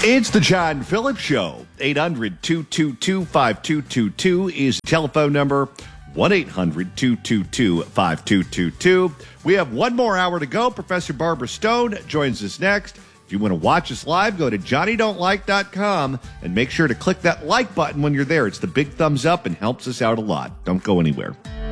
It's the John Phillips Show. 800-222-5222 is the telephone number. 1-800-222-5222. We have one more hour to go. Professor Barbara Stone joins us next. If you want to watch us live, go to johnnydon'tlike.com and make sure to click that like button when you're there. It's the big thumbs up and helps us out a lot. Don't go anywhere.